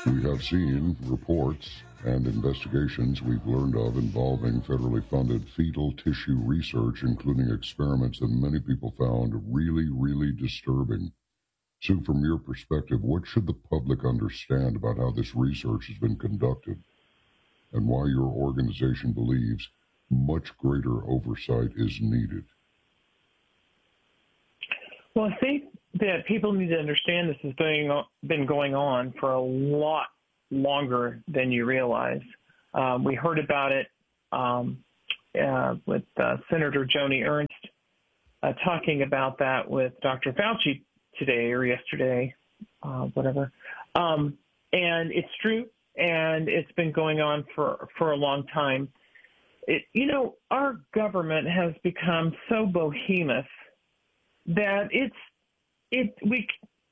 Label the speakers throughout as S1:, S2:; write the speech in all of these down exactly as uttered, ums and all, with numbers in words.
S1: We have seen reports and investigations we've learned of involving federally funded fetal tissue research, including experiments that many people found really, really disturbing. Sue, from your perspective, what should the public understand about how this research has been conducted and why your organization believes much greater oversight is needed?
S2: Well, I think that people need to understand this has been, been going on for a lot longer than you realize. Um, we heard about it um, uh, with uh, Senator Joni Ernst uh, talking about that with Doctor Fauci today or yesterday, uh, whatever. Um, and it's true, and it's been going on for, for a long time. It, you know, our government has become so behemoth that it's it we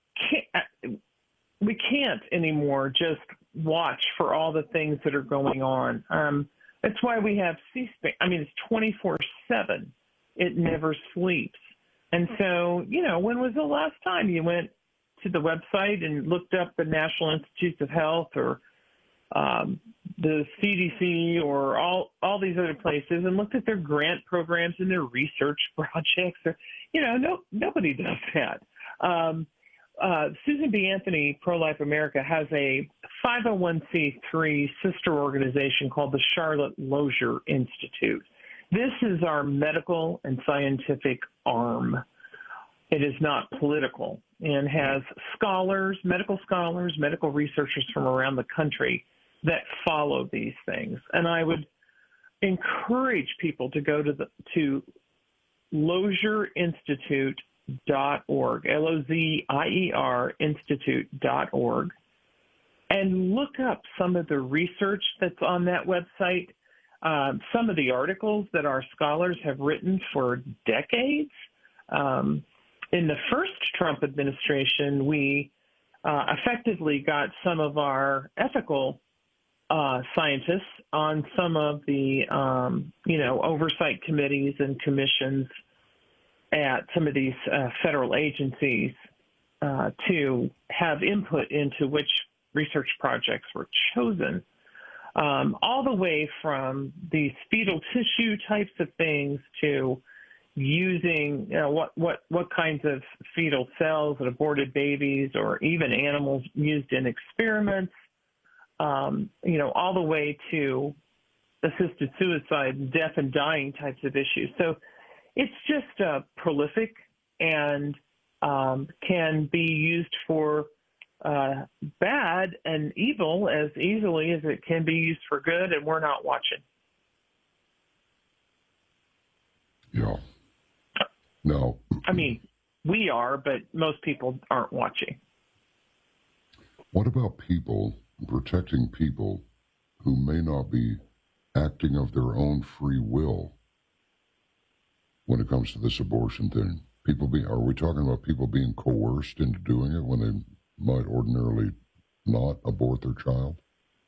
S2: can't we can't anymore just watch for all the things that are going on. Um, that's why we have C-SPAN. I mean, it's twenty-four seven. It never sleeps. And so, you know, when was the last time you went to the website and looked up the National Institutes of Health or um, the C D C or all all these other places and looked at their grant programs and their research projects? Or, you know, no nobody does that. Um, uh, Susan B. Anthony, Pro-Life America, has a five oh one c three sister organization called the Charlotte Lozier Institute. This is our medical and scientific arm. It is not political and has scholars, medical scholars, medical researchers from around the country that follow these things. And I would encourage people to go to the to lozier institute dot org, L O Z I E R institute dot org, and look up some of the research that's on that website, um, some of the articles that our scholars have written for decades. Um, in the first Trump administration, we uh, effectively got some of our ethical uh, scientists on some of the, um, you know, oversight committees and commissions at some of these uh, federal agencies uh, to have input into which research projects were chosen, um, all the way from these fetal tissue types of things to using, you know, what, what, what kinds of fetal cells and aborted babies or even animals used in experiments, um, you know, all the way to assisted suicide, death and dying types of issues. So it's just uh, prolific and um, can be used for uh, bad and evil as easily as it can be used for good, and we're not watching.
S1: Yeah. No.
S2: I mean, we are, but most people aren't watching.
S1: What about people, protecting people who may not be acting of their own free will when it comes to this abortion thing? People be, are we talking about people being coerced into doing it when they might ordinarily not abort their child?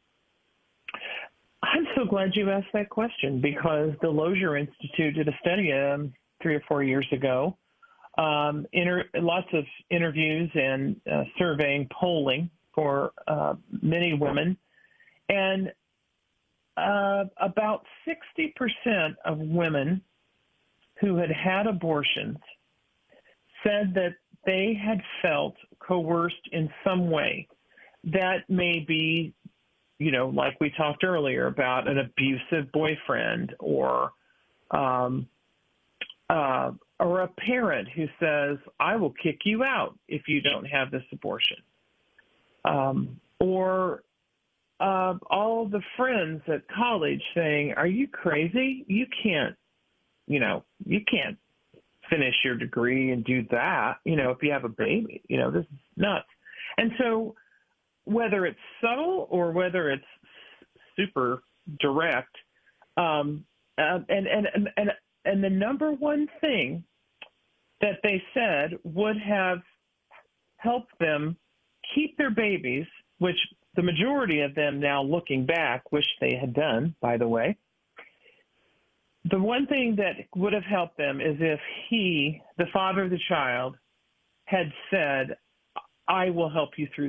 S2: I'm so glad you asked that question, because the Lozier Institute did a study um, three or four years ago, um, inter- lots of interviews and uh, surveying, polling for uh, many women, and uh, about sixty percent of women who had had abortions said that they had felt coerced in some way. That may be, you know, like we talked earlier about an abusive boyfriend, or um, uh, or a parent who says, I will kick you out if you don't have this abortion. Um, or uh, all the friends at college saying, are you crazy? You can't, you know, you can't finish your degree and do that, you know, if you have a baby. You know, this is nuts. And so whether it's subtle or whether it's super direct, um, uh, and, and, and, and, and the number one thing that they said would have helped them keep their babies, which the majority of them now looking back wish they had done, by the way. The one thing that would have helped them is if he, the father of the child, had said, I will help you through this.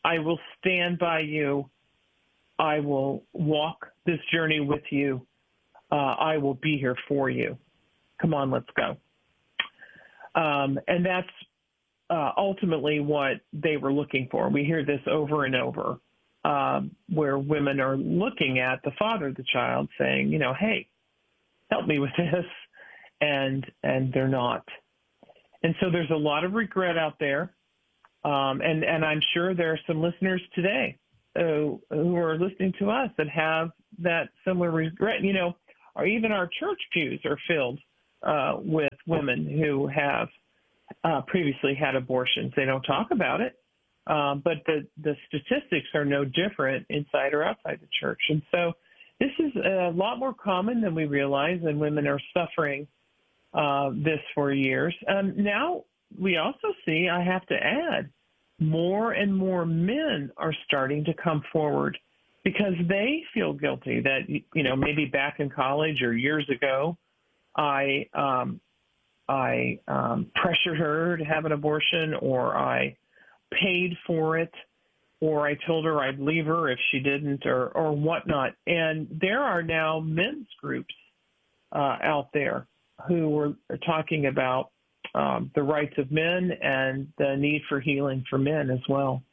S2: I will stand by you. I will walk this journey with you. Uh, I will be here for you. Come on, let's go. Um, and that's uh, ultimately what they were looking for. We hear this over and over, um, where women are looking at the father of the child saying, you know, hey, help me with this, and and they're not. And so there's a lot of regret out there, um, and, and I'm sure there are some listeners today uh, who are listening to us that have that similar regret, you know, or even our church pews are filled uh, with women who have uh, previously had abortions. They don't talk about it, uh, but the, the statistics are no different inside or outside the church. And so this is a lot more common than we realize, and women are suffering uh, this for years. Um, now we also see, I have to add, more and more men are starting to come forward because they feel guilty that, you know, maybe back in college or years ago, I um, I um, pressured her to have an abortion, or I paid for it, or I told her I'd leave her if she didn't, or, or whatnot. And there are now men's groups uh, out there who are talking about um, the rights of men and the need for healing for men as well.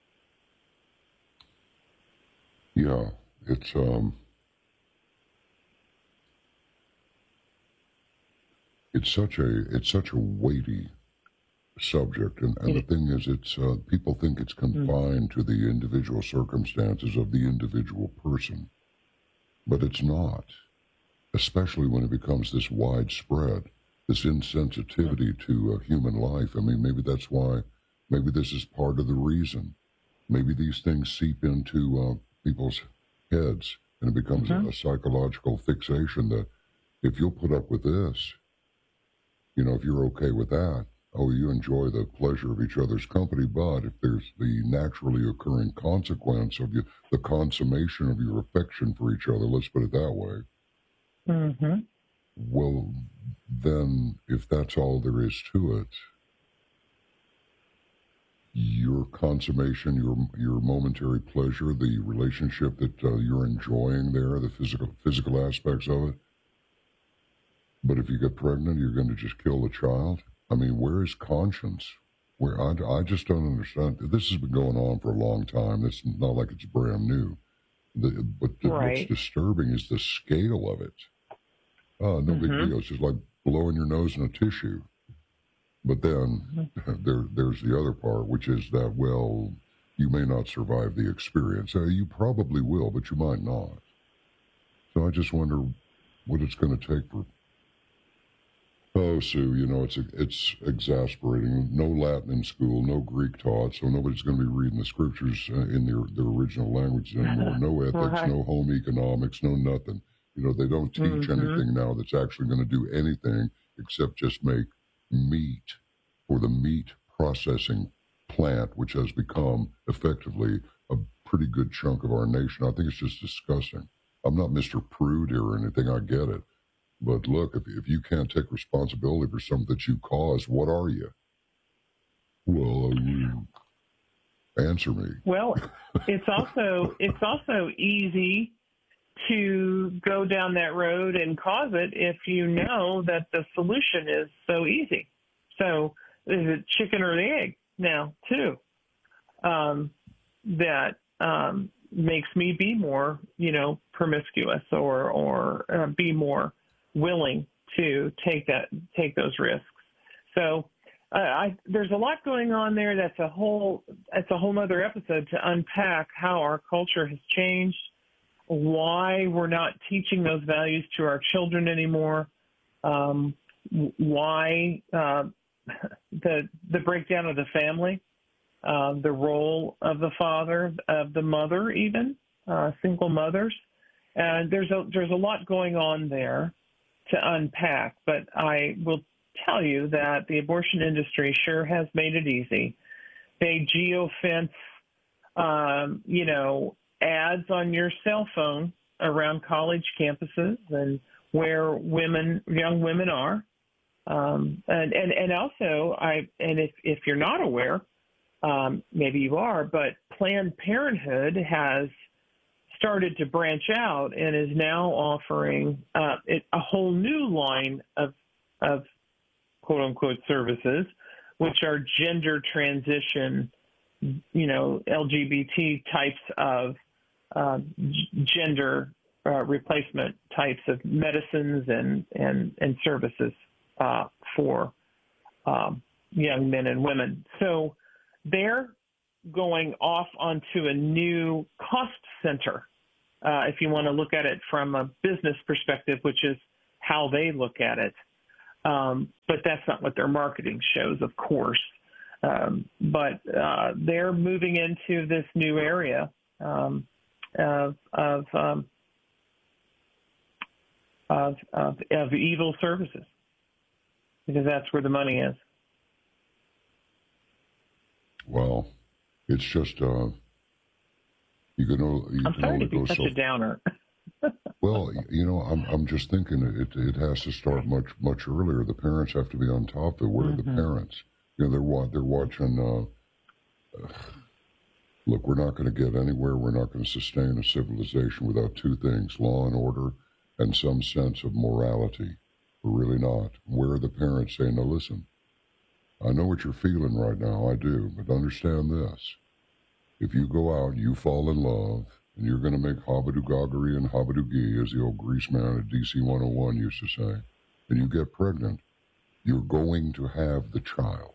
S1: Yeah, it's um, it's such a it's such a weighty subject, and, and the thing is, it's uh, people think it's confined mm-hmm. to the individual circumstances of the individual person, but it's not. Especially when it becomes this widespread, this insensitivity to uh, human life. I mean, maybe that's why, maybe this is part of the reason. Maybe these things seep into uh, people's heads, and it becomes mm-hmm. a, a psychological fixation that if you'll put up with this, you know, if you're okay with that, oh, you enjoy the pleasure of each other's company, but if there's the naturally occurring consequence of you, the consummation of your affection for each other, let's put it that way,
S2: mm-hmm.
S1: well, then if that's all there is to it, your consummation, your your momentary pleasure, the relationship that uh, you're enjoying there, the physical physical aspects of it. But if you get pregnant, you're going to just kill the child. I mean, where is conscience? Where I, I just don't understand. This has been going on for a long time. It's not like it's brand new. The, but the,
S2: right.
S1: what's disturbing is the scale of it. Oh, no mm-hmm. big deal. It's just like blowing your nose in a tissue. But then mm-hmm. there, there's the other part, which is that, well, you may not survive the experience. Uh, you probably will, but you might not. So I just wonder what it's going to take for... Oh, Sue, you know, it's it's exasperating. No Latin in school, no Greek taught, so nobody's going to be reading the scriptures uh, in their, their original language anymore. No ethics, right. no home economics, no nothing. You know, they don't teach mm-hmm. anything now that's actually going to do anything except just make meat for the meat processing plant, which has become effectively a pretty good chunk of our nation. I think it's just disgusting. I'm not Mister Prude here or anything. I get it. But look, if, if you can't take responsibility for something that you caused, what are you? Well, you answer me.
S2: Well, it's also it's also easy to go down that road and cause it if you know that the solution is so easy. So is it chicken or the egg now, too? Um, that um, makes me be more, you know, promiscuous or or uh, be more willing to take that take those risks. So uh, I, there's a lot going on there. That's a whole that's a whole other episode to unpack how our culture has changed, why we're not teaching those values to our children anymore, um, why uh, the the breakdown of the family, uh, the role of the father, of the mother, even uh, single mothers, and there's a there's a lot going on there to unpack, but I will tell you that the abortion industry sure has made it easy. They geofence, um, you know, ads on your cell phone around college campuses and where women, young women are. Um, and, and, and also, I and if, if you're not aware, um, maybe you are, but Planned Parenthood has started to branch out and is now offering uh, it, a whole new line of, of quote unquote services, which are gender transition, you know, L G B T types of uh, g- gender uh, replacement types of medicines and, and, and services uh, for um, young men and women. So they're going off onto a new cost center, uh, if you want to look at it from a business perspective, which is how they look at it. Um, but that's not what their marketing shows, of course. Um, but uh, they're moving into this new area um, of of, um, of of of evil services, because that's where the money is.
S1: Well, it's just uh, you can only. You
S2: I'm
S1: can
S2: sorry
S1: only
S2: to be
S1: go
S2: such
S1: so.
S2: a downer.
S1: Well, you know, I'm I'm just thinking it it has to start much much earlier. The parents have to be on top of it. What
S2: Mm-hmm.
S1: are the parents? You know, they're wa- they're watching. Uh, uh, look, we're not going to get anywhere. We're not going to sustain a civilization without two things: law and order, and some sense of morality. We're really not. Where are the parents saying, "Now listen, I know what you're feeling right now. I do, but understand this: if you go out, you fall in love." And you're going to make habadoo-goggery and habadoo-gee, as the old grease man at D C one oh one used to say, and you get pregnant, you're going to have the child.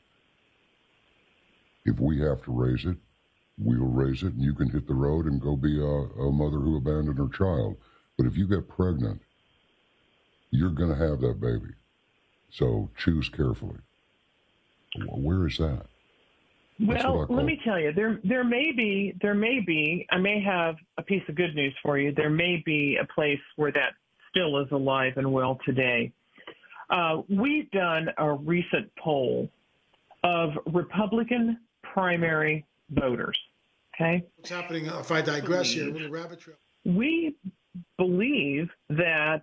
S1: If we have to raise it, we'll raise it, and you can hit the road and go be a, a mother who abandoned her child. But if you get pregnant, you're going to have that baby. So choose carefully. Where is that?
S2: Well, let me tell you, there there may be there may be I may have a piece of good news for you. There may be a place where that still is alive and well today. Uh, we've done a recent poll of Republican primary voters. Okay,
S3: what's happening? Uh, if I digress here, a little rabbit trail.
S2: We believe that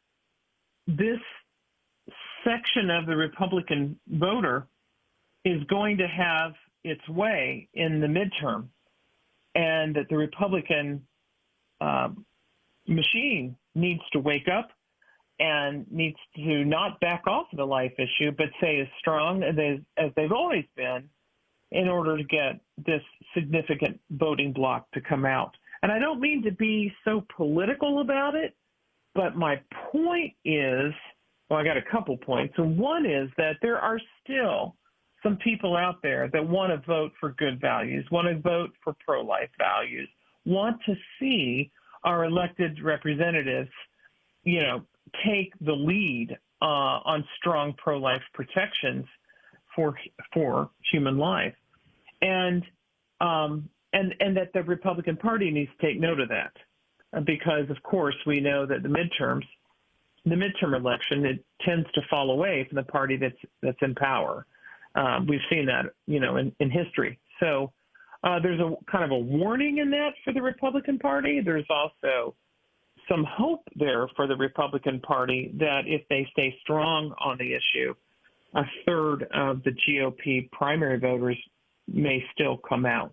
S2: this section of the Republican voter is going to have its way in the midterm, and that the Republican uh, machine needs to wake up and needs to not back off the life issue, but stay as strong as, they, as they've always been in order to get this significant voting bloc to come out. And I don't mean to be so political about it, but my point is, well, I got a couple points. And one is that there are still some people out there that want to vote for good values, want to vote for pro-life values, want to see our elected representatives, you know, take the lead uh, on strong pro-life protections for for human life, and um, and and that the Republican Party needs to take note of that, because of course we know that the midterms, the midterm election, it tends to fall away from the party that's that's in power. Um, we've seen that, you know, in, in history. So uh, there's a kind of a warning in that for the Republican Party. There's also some hope there for the Republican Party that if they stay strong on the issue, a third of the G O P primary voters may still come out.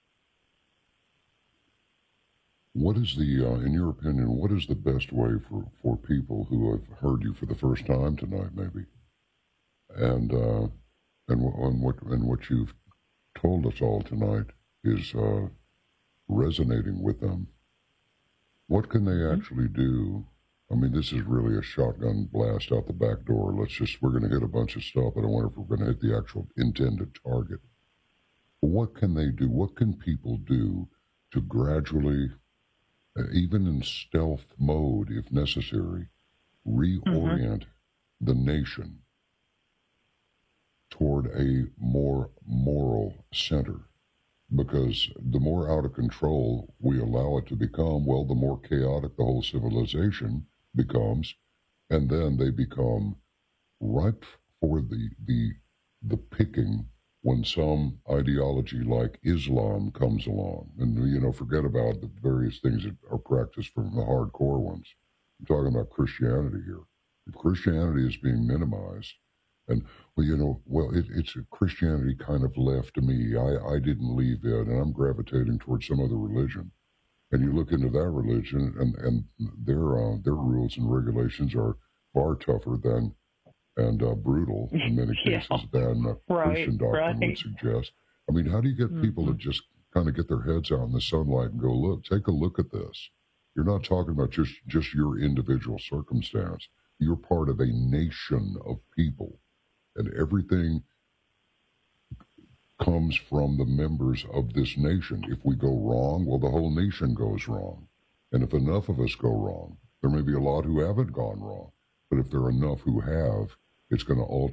S1: What is the, uh, in your opinion, what is the best way for, for people who have heard you for the first time tonight, maybe, and uh, and, and what and what you've told us all tonight is uh, resonating with them? What can they
S2: Mm-hmm.
S1: actually do? I mean, this is really a shotgun blast out the back door. Let's just, we're going to hit a bunch of stuff. I don't wonder if we're going to hit the actual intended target. But what can they do? What can people do to gradually, uh, even in stealth mode if necessary, reorient mm-hmm. the nation toward a more moral center? Because the more out of control we allow it to become, well, the more chaotic the whole civilization becomes, and then they become ripe for the the the picking when some ideology like Islam comes along. And, you know, forget about the various things that are practiced from the hardcore ones. I'm talking about Christianity here. If Christianity is being minimized, And, well, you know, well, it, it's Christianity kind of left me. I, I didn't leave it, and I'm gravitating towards some other religion. And you look into that religion, and, and their uh, their rules and regulations are far tougher than and uh, brutal in many cases
S2: yeah.
S1: than uh,
S2: right,
S1: Christian doctrine
S2: right.
S1: would suggest. I mean, how do you get mm-hmm. people to just kind of get their heads out in the sunlight and go, look, take a look at this? You're not talking about just, just your individual circumstance. You're part of a nation of people, and everything comes from the members of this nation. If we go wrong, well, the whole nation goes wrong. And if enough of us go wrong, there may be a lot who haven't gone wrong. But if there are enough who have, it's going to alter